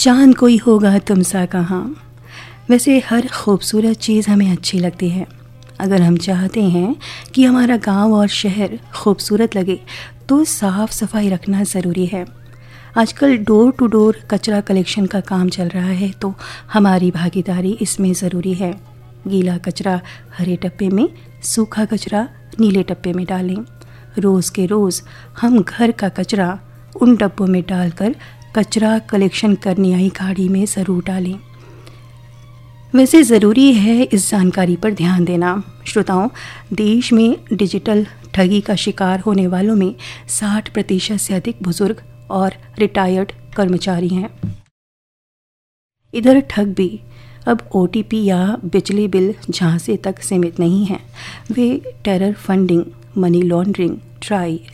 चांद कोई होगा तुम सा कहाँ। वैसे हर खूबसूरत चीज़ हमें अच्छी लगती है। अगर हम चाहते हैं कि हमारा गांव और शहर खूबसूरत लगे तो साफ़ सफाई रखना ज़रूरी है। आजकल डोर टू डोर कचरा कलेक्शन का काम चल रहा है, तो हमारी भागीदारी इसमें ज़रूरी है। गीला कचरा हरे डब्बे में, सूखा कचरा नीले डब्बे में डालें। रोज़ के रोज़ हम घर का कचरा उन डब्बों में डालकर कचरा कलेक्शन करने आई गाड़ी में ज़रूर डालें। वैसे ज़रूरी है इस जानकारी पर ध्यान देना। श्रोताओं, देश में डिजिटल ठगी का शिकार होने वालों में 60% से अधिक बुजुर्ग और रिटायर्ड कर्मचारी हैं। इधर ठग भी अब OTP या बिजली बिल झांसे तक सीमित नहीं हैं। वे terror funding, money laundering, try